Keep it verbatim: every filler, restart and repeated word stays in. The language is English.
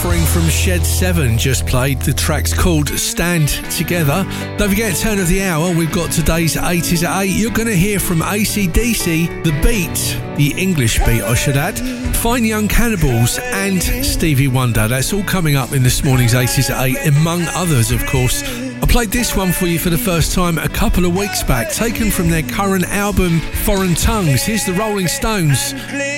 offering from Shed seven just played. The track's called Stand Together. Don't forget, turn of the hour, we've got today's eighties at eight. You're going to hear from A C D C, The Beat, the English beat I should add, Fine Young Cannibals and Stevie Wonder. That's all coming up in this morning's eighties at eight, among others, of course. I played this one for you for the first time a couple of weeks back, taken from their current album Foreign Tongues. Here's the Rolling Stones.